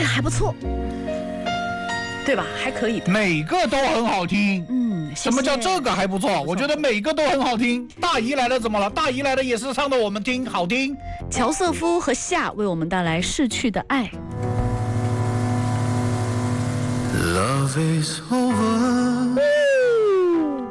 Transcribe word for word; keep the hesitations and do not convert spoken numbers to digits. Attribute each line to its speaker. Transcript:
Speaker 1: 个还不错，对吧？还可以的，
Speaker 2: 每个都很好听。
Speaker 1: 嗯，谢谢
Speaker 2: 什么叫这个还不错？我觉得每个都很好听。大姨来了怎么了？大姨来了也是唱的我们听好听。
Speaker 1: 乔瑟夫和夏为我们带来《逝去的爱》。
Speaker 3: Love is over.